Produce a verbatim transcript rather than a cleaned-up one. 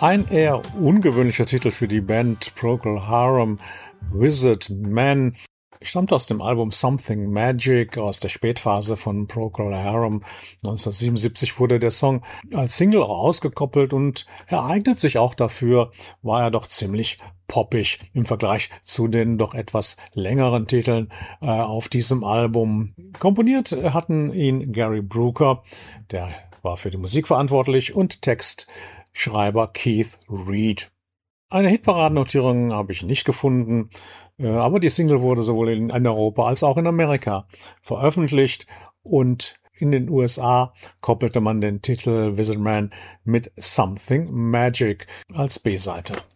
Ein eher ungewöhnlicher Titel für die Band Procol Harum, Wizard Man, stammt aus dem Album Something Magic aus der Spätphase von Procol Harum. neunzehnhundertsiebenundsiebzig wurde der Song als Single auch ausgekoppelt und er eignet sich auch dafür, war er doch ziemlich poppig im Vergleich zu den doch etwas längeren Titeln äh, auf diesem Album. Komponiert hatten ihn Gary Brooker, der war für die Musik verantwortlich, und Textschreiber Keith Reed. Eine Hitparadennotierung habe ich nicht gefunden, aber die Single wurde sowohl in Europa als auch in Amerika veröffentlicht und in den U S A koppelte man den Titel Wizard Man mit Something Magic als B-Seite.